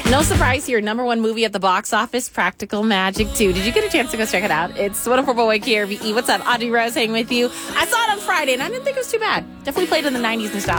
No surprise here. Number one movie at the box office, Practical Magic 2. Did you get a chance to go check it out? It's 104.1 KRVE. What's up? Audrey Rose hanging with you. I saw it on Friday, and I didn't think it was too bad. Definitely played in the 90s nostalgia.